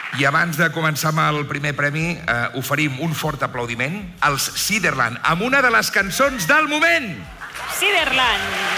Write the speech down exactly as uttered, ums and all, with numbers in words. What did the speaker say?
I abans de començar amb el primer premi, eh, oferim un fort aplaudiment als Ciderland, amb una de les cançons del moment. Ciderland.